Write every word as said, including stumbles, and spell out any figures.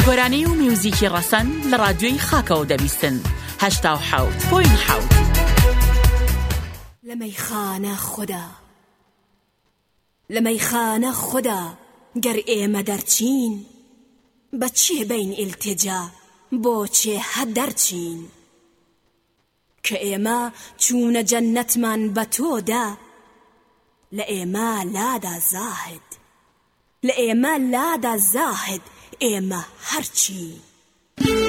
گۆرانەی و میوزیکی ڕەسەن لە ڕادیۆی خاکەوە دەبیستن هەشتا و حەوت پۆین حەوت لە مەیخانە خوددا لە مەیخانە خوددا گەر ئێمە دەرچین بەچێ بین ئیلتیجا بۆچێ هە دەرچین کە ئێمە چوونە جەننەتمان بە تۆدا لە ئێمە لادا زاهد لە ئێمە لادا زاهد ئێمە هەرچی